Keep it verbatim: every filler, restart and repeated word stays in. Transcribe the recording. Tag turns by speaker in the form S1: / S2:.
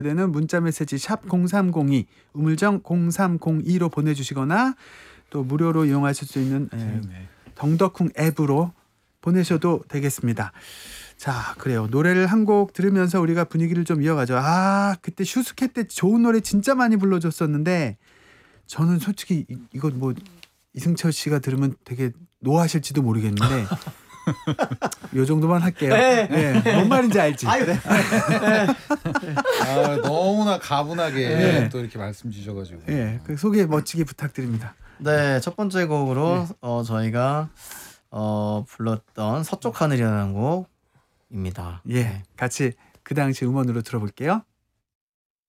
S1: 되는 문자메시지 샵 공삼공이 우물정 공삼공이로 보내주시거나 또 무료로 이용하실 수 있는 예, 덩덕쿵 앱으로 보내셔도 되겠습니다. 자, 그래요. 노래를 한 곡 들으면서 우리가 분위기를 좀 이어가죠. 아, 그때 슈스케 때 좋은 노래 진짜 많이 불러줬었는데 저는 솔직히 이, 이거 뭐 이승철 씨가 들으면 되게 노하실지도 모르겠는데 요 정도만 할게요.
S2: 네.
S1: 네, 뭔 말인지 알지?
S2: 아유, 네.
S3: 아, 너무나 가분하게
S1: 네.
S3: 또 이렇게 말씀 주셔가지고.
S1: 예, 그 소개 멋지게 부탁드립니다.
S2: 네, 첫 번째 곡으로 어, 저희가 어, 불렀던 서쪽 하늘이라는 곡입니다.
S1: 예, 같이 그 당시 음원으로 들어볼게요.